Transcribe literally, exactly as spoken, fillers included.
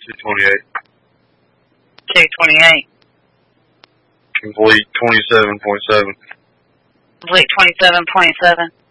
two twenty-eight. two twenty-eight. Complete twenty-seven point seven. Complete twenty-seven point seven.